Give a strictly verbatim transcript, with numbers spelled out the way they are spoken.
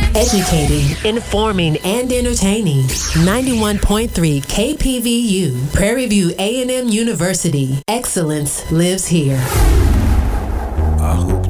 Educating, informing, and entertaining. ninety-one point three K P V U, Prairie View A and M University. Excellence lives here. I hope